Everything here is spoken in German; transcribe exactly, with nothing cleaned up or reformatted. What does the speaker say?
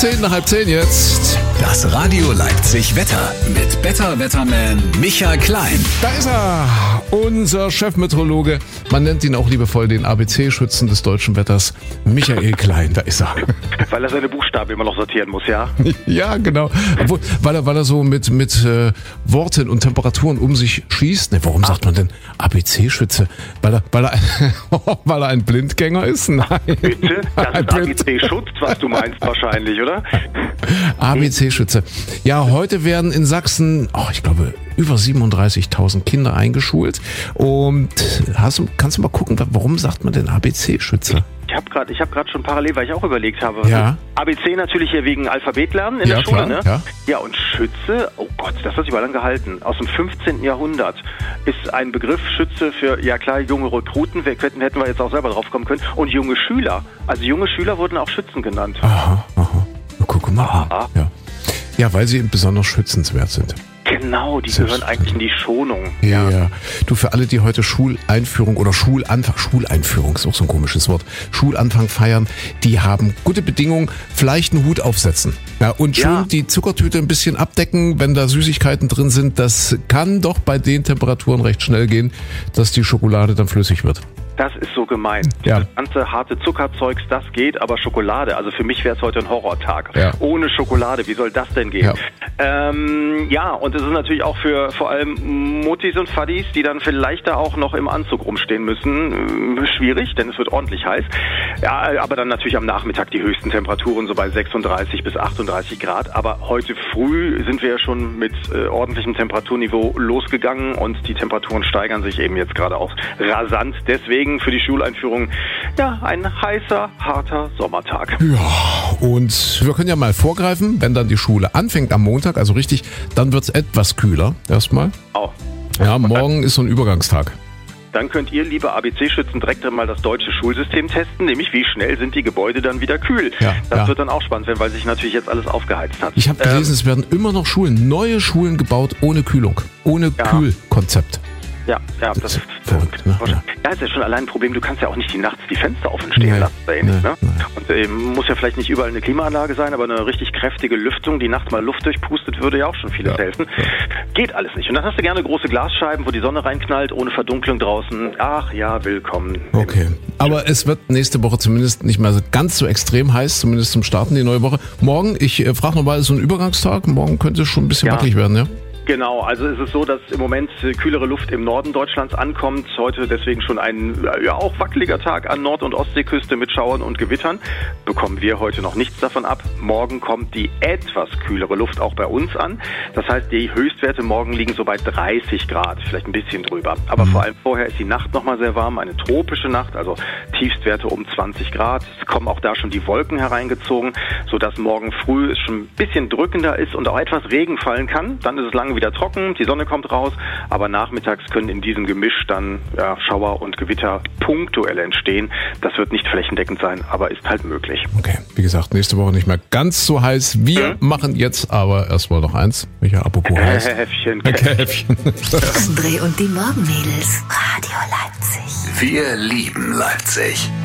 zehn nach halb zehn jetzt. Das Radio Leipzig Wetter mit Better Wetterman Michael Klein. Da ist er, unser Chefmeteorologe. Man nennt ihn auch liebevoll den A B C-Schützen des deutschen Wetters, Michael Klein. Da ist er. Weil er seine Buchstaben immer noch sortieren muss, ja? Ja, genau. Obwohl, weil er, weil er so mit, mit äh, Worten und Temperaturen um sich schießt. Ne, warum sagt man denn A B C-Schütze? Weil er, weil, er, weil er ein Blindgänger ist? Nein. Bitte? Das ist A B C-Schutz, was du meinst wahrscheinlich, oder? A B C-Schütze. Ja, heute werden in Sachsen, oh, ich glaube, über siebenunddreißigtausend Kinder eingeschult. Und hast du, kannst du mal gucken, warum sagt man denn A B C-Schütze? Ich habe gerade hab grad schon parallel, weil ich auch überlegt habe. Ja. A B C natürlich hier wegen Alphabetlernen in Ja, der Schule, klar, ne? ja. Ja, und Schütze, oh Gott, das hat sich mal lang gehalten. Aus dem fünfzehnten Jahrhundert ist ein Begriff Schütze für, ja klar, junge Rekruten, wir hätten, hätten wir jetzt auch selber drauf kommen können, und junge Schüler. Also junge Schüler wurden auch Schützen genannt. Aha, aha. Na, guck mal. Aha. Ja. ja, weil sie besonders schützenswert sind. Genau, die gehören eigentlich in die Schonung. Ja, ja. Du, für alle, die heute Schuleinführung oder Schulanfang, Schuleinführung ist auch so ein komisches Wort, Schulanfang feiern, die haben gute Bedingungen, vielleicht einen Hut aufsetzen. Ja, und schön Ja. die Zuckertüte ein bisschen abdecken, wenn da Süßigkeiten drin sind. Das kann doch bei den Temperaturen recht schnell gehen, dass die Schokolade dann flüssig wird. Das ist so gemein. Ja. Das ganze harte Zuckerzeugs, das geht, aber Schokolade, also für mich wäre es heute ein Horrortag. Ja. Ohne Schokolade, wie soll das denn gehen? Ja. Ähm, ja, und es ist natürlich auch für vor allem Muttis und Faddis, die dann vielleicht da auch noch im Anzug rumstehen müssen, äh, schwierig, denn es wird ordentlich heiß. Ja, aber dann natürlich am Nachmittag die höchsten Temperaturen, so bei sechsunddreißig bis achtunddreißig Grad. Aber heute früh sind wir ja schon mit äh, ordentlichem Temperaturniveau losgegangen und die Temperaturen steigern sich eben jetzt gerade auch rasant. Deswegen für die Schuleinführung, ja, ein heißer, harter Sommertag. Ja, und wir können ja mal vorgreifen, wenn dann die Schule anfängt am Montag, also richtig, dann wird's etwas kühler erstmal. Oh. Ja, morgen ist so ein Übergangstag. Dann könnt ihr, liebe A B C-Schützen, direkt mal das deutsche Schulsystem testen, nämlich wie schnell sind die Gebäude dann wieder kühl. Ja, das ja. wird dann auch spannend werden, weil sich natürlich jetzt alles aufgeheizt hat. Ich habe gelesen, Ähm, es werden immer noch Schulen, neue Schulen gebaut ohne Kühlung, ohne Ja. Kühlkonzept. Ja, ja, das ist ist verrückt, ne? Ja. Ja, ist ja schon allein ein Problem. Du kannst ja auch nicht die nachts die Fenster offen stehen Nee, lassen. Da ähnlich, nee, ne? nee. Und ähm, muss ja vielleicht nicht überall eine Klimaanlage sein, aber eine richtig kräftige Lüftung, die nachts mal Luft durchpustet, würde ja auch schon vieles Ja. helfen. Geht alles nicht. Und dann hast du gerne große Glasscheiben, wo die Sonne reinknallt, ohne Verdunklung draußen. Ach ja, willkommen. Okay. Aber es wird nächste Woche zumindest nicht mehr so ganz so extrem heiß, zumindest zum Starten die neue Woche. Morgen, ich äh, frage nochmal, ist so ein Übergangstag? Morgen könnte es schon ein bisschen Ja. wackelig werden, ja? Genau, also es ist so, dass im Moment äh, kühlere Luft im Norden Deutschlands ankommt. Heute deswegen schon ein äh, ja auch wackeliger Tag an Nord- und Ostseeküste mit Schauern und Gewittern. Bekommen wir heute noch nichts davon ab. Morgen kommt die etwas kühlere Luft auch bei uns an. Das heißt, die Höchstwerte morgen liegen so bei dreißig Grad, vielleicht ein bisschen drüber. Aber vor allem vorher ist die Nacht nochmal sehr warm, eine tropische Nacht, also Tiefstwerte um zwanzig Grad. Es kommen auch da schon die Wolken hereingezogen, sodass morgen früh es schon ein bisschen drückender ist und auch etwas Regen fallen kann. Dann ist es lange wieder trocken, die Sonne kommt raus, aber nachmittags können in diesem Gemisch dann ja, Schauer und Gewitter punktuell entstehen. Das wird nicht flächendeckend sein, aber ist halt möglich. Okay, wie gesagt, nächste Woche nicht mehr ganz so heiß. Wir Mhm. machen jetzt aber erstmal noch eins. Micha, apropos heiß. Häffchen, Käffchen. André und die Morgenmädels. Radio Leipzig. Wir lieben Leipzig.